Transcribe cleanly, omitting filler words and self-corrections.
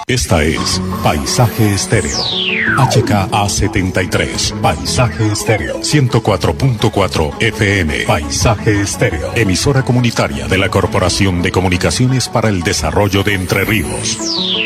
Esta es Paisaje Estéreo. HKA73. Paisaje Estéreo. 104.4 FM. Paisaje Estéreo. Emisora comunitaria de la Corporación de Comunicaciones para el Desarrollo de Entre Ríos.